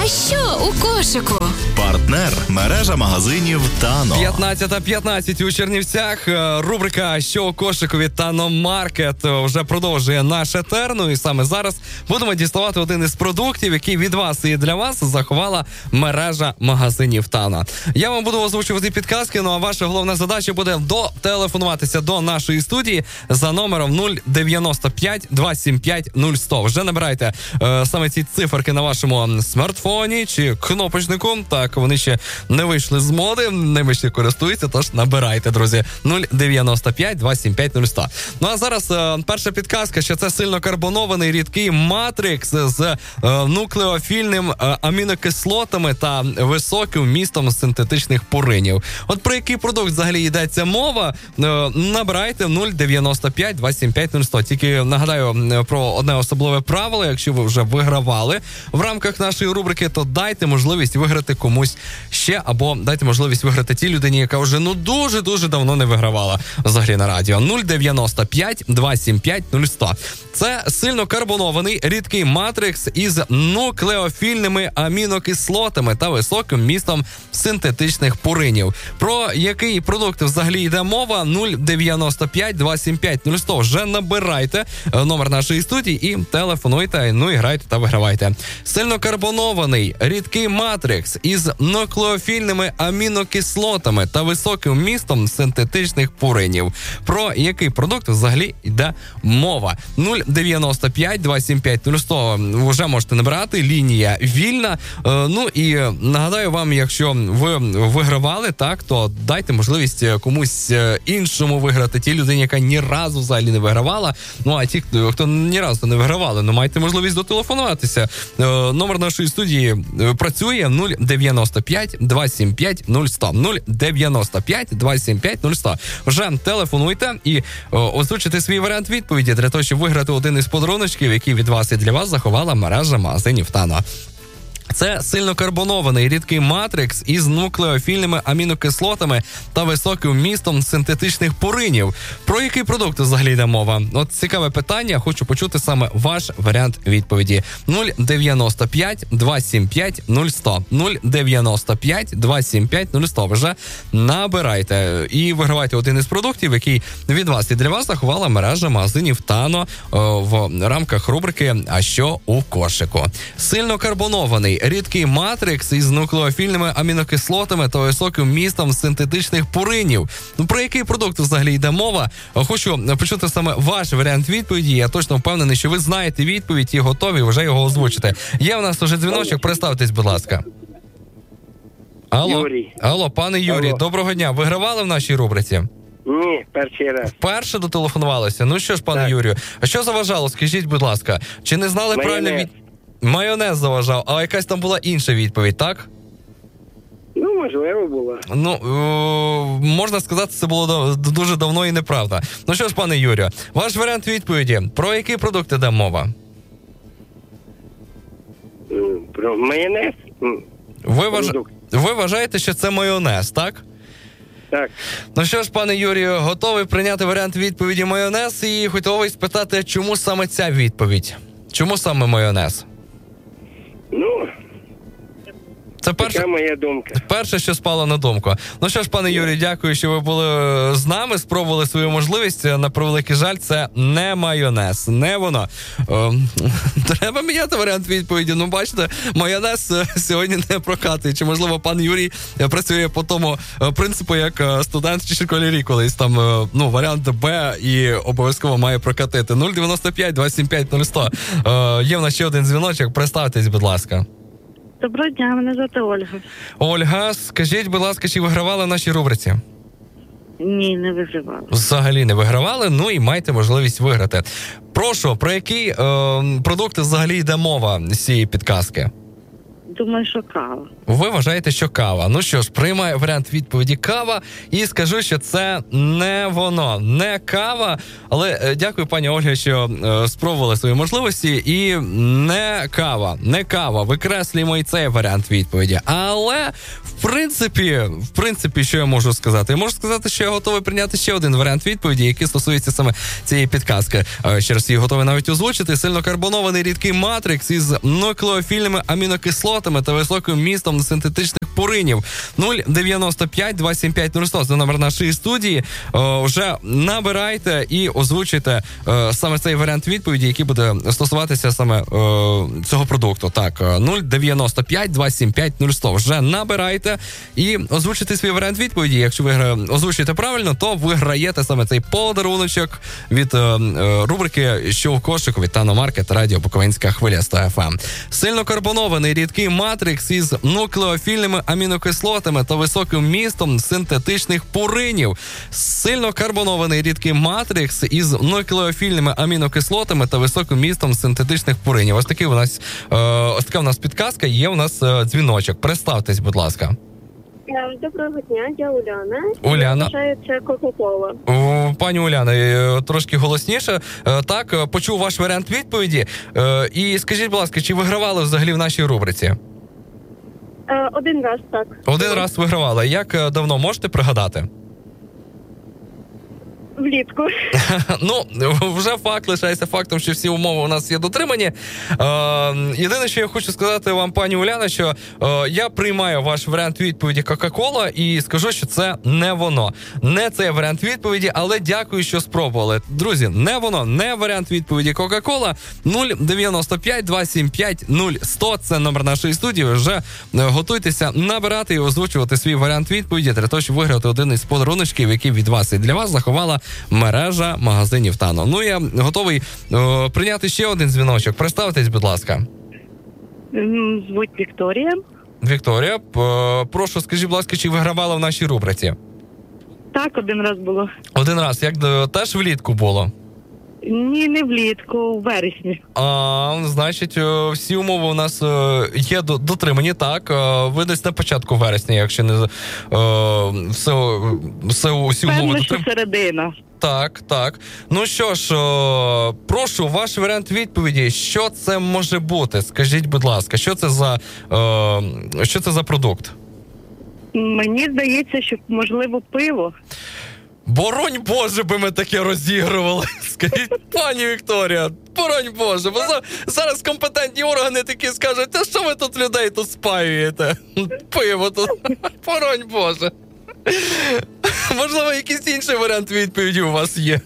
що у кошику? Партнер – мережа магазинів «Тано». 15:15 у Чернівцях. Рубрика «Що у кошику» від «Тано Маркет» вже продовжує наш етер. Ну і саме зараз будемо діставати один із продуктів, який від вас і для вас заховала мережа магазинів «Тано». Я вам буду озвучувати підказки, ну а ваша головна задача буде дотелефонуватися до нашої студії за номером 095 275 0100. Вже набирайте саме ці циферки на вашому смартфоні чи кнопочнику. Так, вони ще не вийшли з моди, ними ще користуються, тож набирайте, друзі. 095 275 0100. Ну а зараз перша підказка, що це сильно карбонований рідкий матрикс з нуклеофільним амінокислотами та високим вмістом синтетичних пуринів. От про який продукт взагалі йдеться мова, набирайте 095 275 0100. Тільки нагадаю про одне особливе правило: якщо ви вже вигравали в рамках нашої рубрики, то дайте можливість виграти комусь ще, або дайте можливість виграти тій людині, яка вже дуже-дуже давно не вигравала взагалі на радіо. 095 275 0100. Це сильно карбонований рідкий матрикс із нуклеофільними амінокислотами та високим вмістом синтетичних пуринів. Про який продукт взагалі йде мова? 095 275 0100. Вже набирайте номер нашої студії і телефонуйте, ну і грайте та вигравайте. Сильно карбонований рідкий матрикс із нуклеофільними амінокислотами та високим вмістом синтетичних пуринів. Про який продукт взагалі йде мова? 095 275 0100 вже можете набирати, лінія вільна. Ну і нагадаю вам, якщо ви вигравали, так, то дайте можливість комусь іншому виграти, тій людині, яка ні разу взагалі не вигравала. Ну а ті, хто ні разу не вигравали, ну маєте можливість дотелефонуватися. Номер нашої студії працює 095 275 0100. 095 275 0100. Вже телефонуйте і озвучите свій варіант відповіді для того, щоб виграти один із подаруночків, який від вас і для вас заховала мережа магазинів «Тано». Це сильно карбонований рідкий матрикс із нуклеофільними амінокислотами та високим вмістом синтетичних пуринів. Про який продукт взагалі йде мова? От цікаве питання, хочу почути саме ваш варіант відповіді. 095 275 0100. 095 275 0100. Вже набирайте і вигравайте один із продуктів, який від вас і для вас заховала мережа магазинів «Тано» в рамках рубрики «А що у кошику?». Сильно карбонований рідкий матрикс із нуклеофільними амінокислотами та високим вмістом синтетичних пуринів. Ну, про який продукт взагалі йде мова? Хочу почути саме ваш варіант відповіді. Я точно впевнений, що ви знаєте відповідь і готові вже його озвучити. Є в нас уже дзвіночок, представтесь, будь ласка. Алло, Юрій. Алло, пане Юрій, Алло. Доброго дня. Вигравали в нашій рубриці? Ні, перший раз. Вперше дотелефонувалися? Ну що ж, пане Так. Юрію, а що заважало? Скажіть, будь ласка, чи не знали правильно від... Майонез заважав, а якась там була інша відповідь, так? Ну, можливо, було. Ну, можна сказати, це було дуже давно і неправда. Ну що ж, пане Юрію, ваш варіант відповіді, про який продукт іде мова? Про майонез? Ви вважаєте, що це майонез, так? Так. Ну що ж, пане Юрію, готовий прийняти варіант відповіді майонез і готовий спитати, чому саме ця відповідь? Чому саме майонез? Ну, Це така моя думка. Перше, що спало на думку. Ну що ж, пане Юрій, дякую, що ви були з нами, спробували свою можливість. На превеликий жаль, це не майонез, не воно. Треба міняти варіант відповіді. Ну, бачите, майонез сьогодні не прокатує. Чи, можливо, пан Юрій працює по тому принципу, як студент чи школярі колись. Там, варіант Б і обов'язково має прокатити. 095 275 0100. Є в нас ще один дзвіночок. Представтесь, будь ласка. Доброго дня, мене звати Ольга. Ольга, скажіть, будь ласка, чи вигравали в нашій рубриці? Ні, не вигравала. Взагалі не вигравали, ну і маєте можливість виграти. Прошу, про який продукт взагалі йде мова з цієї підказки? Думаю, що кава. Ви вважаєте, що кава. Ну що ж, приймаю варіант відповіді кава і скажу, що це не воно, не кава. Але дякую, пані Ольга, що спробували свої можливості. І не кава. Викреслюємо і цей варіант відповіді. Але, в принципі, що я можу сказати? Я можу сказати, що я готовий прийняти ще один варіант відповіді, який стосується саме цієї підказки. Ще раз її готовий навіть озвучити. Сильно карбонований рідкий матрикс із нуклеофільними амінокислотами кислотами та високим вмістом синтетичних пуринів. 095-275-01. Це номер нашої студії. Вже набирайте і озвучуйте саме цей варіант відповіді, який буде стосуватися саме цього продукту. Так, 095-275-01. Вже набирайте і озвучуйте свій варіант відповіді. Якщо ви озвучуєте правильно, то виграєте саме цей подаруночок від рубрики «Що у кошику» від Тано-Маркет, радіо Буковинська хвиля 100 FM. Сильно карбонований рідкий матрикс із нуклеофільними амінокислотами та високим вмістом синтетичних пуринів. Сильно карбонований рідкий матрикс із нуклеофільними амінокислотами та високим вмістом синтетичних пуринів. Ось така у нас підказка, є у нас дзвіночок. Представтесь, будь ласка. Доброго дня, я Уляна. Уляна. Вважаю, це Кока-Кола. Пані Уляна, трошки голосніше. Так, почув ваш варіант відповіді. І скажіть, будь ласка, чи вигравали взагалі в нашій рубриці? Один раз, так. Один раз вигравали. Як давно, можете пригадати? Влітку. Ну, вже факт лишається фактом, що всі умови у нас є дотримані. Єдине, що я хочу сказати вам, пані Уляна, що я приймаю ваш варіант відповіді Кока-Кола і скажу, що це не воно. Не цей варіант відповіді, але дякую, що спробували. Друзі, не воно, не варіант відповіді Кока-Кола. 095-275-0100. Це номер нашої студії. Вже готуйтеся набирати і озвучувати свій варіант відповіді для того, щоб виграти один із подаруночків, який від вас і для вас заховала мережа магазинів Тано. Ну, я готовий прийняти ще один дзвіночок. Представтесь, будь ласка. Звуть Вікторія. Вікторія, прошу, скажіть, будь ласка, чи вигравала в нашій рубриці? Так, один раз було. Один раз. Як теж влітку було? Ні, не влітку, у вересні. Значить, всі умови у нас є дотримані, так. Ви десь на початку вересня, якщо не усі умови Певно, що середина. Так, так. Ну що ж, прошу, ваш варіант відповіді. Що це може бути? Скажіть, будь ласка, що це за продукт? Мені здається, що, можливо, пиво. Боронь Боже, би ми таке розігрували. Скажіть, пані Вікторія, боронь Боже, бо зараз компетентні органи такі скажуть, а що ви тут людей тут спаюєте? Пиво тут. Боронь Боже. Можливо, якийсь інший варіант відповіді у вас є?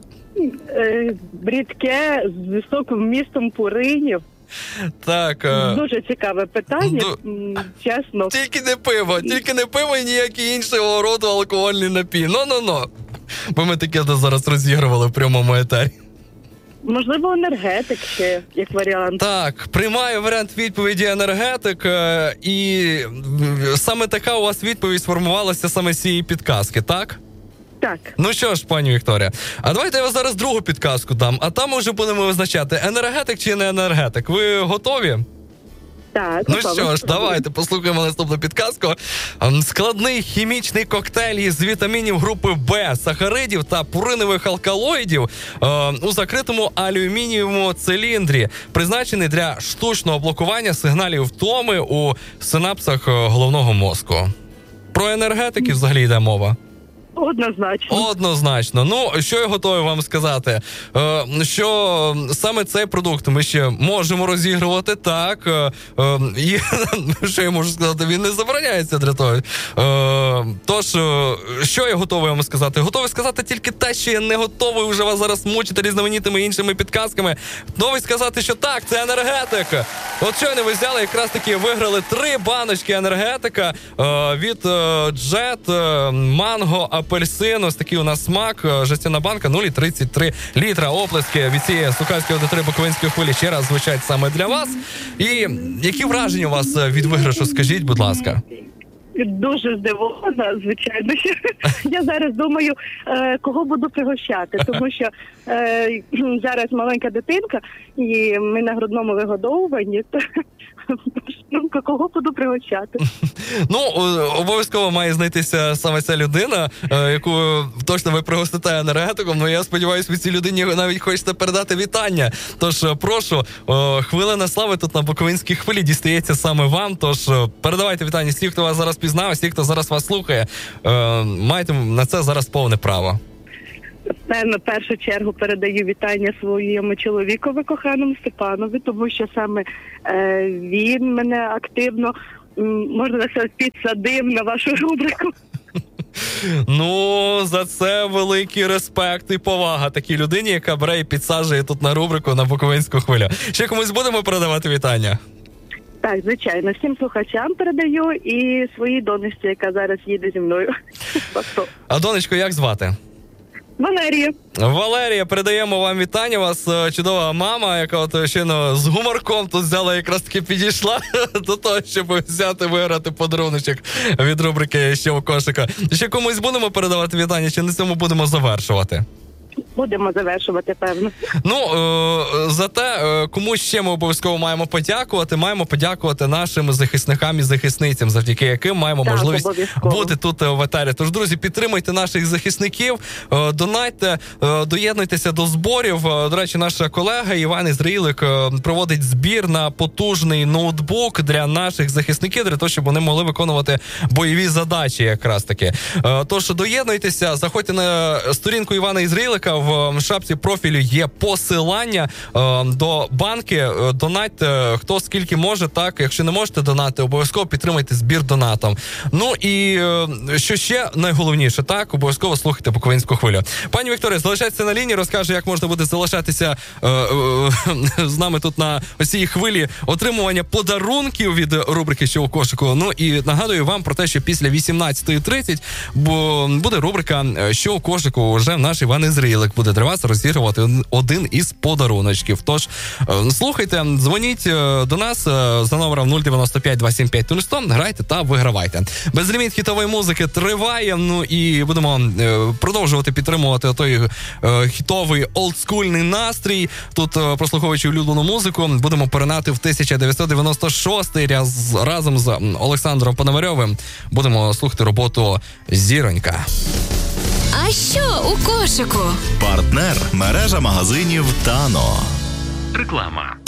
Рідке з високим вмістом пуринів. Так. Дуже цікаве питання, чесно. Тільки не пиво і ніякий іншого роду алкогольний напій. Ну. Бо ми таке зараз розігрували в прямому етері. Можливо, енергетик ще, як варіант. Так, приймаю варіант відповіді енергетик, і саме така у вас відповідь сформувалася саме з цієї підказки, так? Так. Ну що ж, пані Вікторія, а давайте я вам зараз другу підказку дам, а там ми вже будемо визначати, енергетик чи не енергетик. Ви готові? Так. Ну що ж, давайте послухаємо наступну підказку. Складний хімічний коктейль із вітамінів групи Б, сахаридів та пуринових алкалоїдів у закритому алюмінієвому циліндрі, призначений для штучного блокування сигналів втоми у синапсах головного мозку. Про енергетики взагалі йде мова? Однозначно. Ну, що я готовий вам сказати? Що саме цей продукт ми ще можемо розігрувати, так. І, що я можу сказати, він не забороняється для того. Тож, що я готовий вам сказати? Готовий сказати тільки те, що я не готовий вже вас зараз мучити різноманітними іншими підказками. Готовий сказати, що так, це енергетик. От щойно ви взяли, якраз таки виграли 3 баночки енергетика від Jet, Mango, апельсин. Ось такий у нас смак. Жестяна банка 0,33 літра. Оплески від цієї Сукальської аудиторії Буковинської хвилі ще раз звучать саме для вас. І які враження у вас від виграшу, скажіть, будь ласка? Дуже здивована, звичайно. Я зараз думаю, кого буду пригощати, тому що зараз маленька дитинка, і ми на грудному вигодовуванні. Кого буду пригощати? Ну, обов'язково має знайтися саме ця людина, яку точно ви пригостите енергетиком. Ну, я сподіваюся, ви цій людині навіть хочете передати вітання. Тож, прошу, хвилина слави тут на Буковинській хвилі дістається саме вам. Тож, передавайте вітання всіх, хто вас зараз пізнав, всіх, хто зараз вас слухає. Маєте на це зараз повне право. напевно, в першу чергу передаю вітання своєму чоловікові коханому Степанові, тому що саме він мене активно, можна так сказати, підсадив на вашу рубрику. Ну, за це великий респект і повага такій людині, яка бере і підсаджує тут на рубрику на Буковинську хвилю. Ще комусь будемо передавати вітання? Так, звичайно, всім слухачам передаю і своїй донечці, яка зараз їде зі мною. А донечко, як звати? Валерія. Валерія, передаємо вам вітання. У вас чудова мама, яка от щойно з гуморком тут взяла, якраз таки підійшла до того, щоб взяти, виграти подаруночок від рубрики «Що у кошика». Ще комусь будемо передавати вітання, чи на цьому будемо завершувати? Будемо завершувати, певно. Ну, за те, кому ще ми обов'язково маємо подякувати. Маємо подякувати нашим захисникам і захисницям, завдяки яким маємо можливість бути тут в етері. Тож, друзі, підтримуйте наших захисників, донатьте, доєднуйтеся до зборів. До речі, наша колега Іван Ізраїлик проводить збір на потужний ноутбук для наших захисників, для того, щоб вони могли виконувати бойові задачі якраз таки. Тож, доєднуйтеся, заходьте на сторінку Івана Ізраїлика, в шапці профілю є посилання до банки. Донатьте хто скільки може, так. Якщо не можете донати, обов'язково підтримайте збір донатом. Ну і що ще найголовніше, так, обов'язково слухайте Буковинську хвилю. Пані Вікторія, залишайтеся на лінії, розкаже, як можна буде залишатися з нами тут на ось цій хвилі отримування подарунків від рубрики «Що у кошику». Ну і нагадую вам про те, що після 18:30 буде рубрика «Що у кошику». Вже наш Іван Ізраїлик буде для вас розігрувати один із подаруночків. Тож, слухайте, дзвоніть до нас за номером 095 275 0100, грайте та вигравайте. Безліміт хітової музики триває, ну і будемо продовжувати підтримувати той хітовий олдскульний настрій. Тут, прослуховуючи улюблену музику, будемо перенати в 1996 разом з Олександром Пономарьовим. Будемо слухати роботу «Зіронька». А що у кошику? Партнер – мережа магазинів «Тано». Реклама.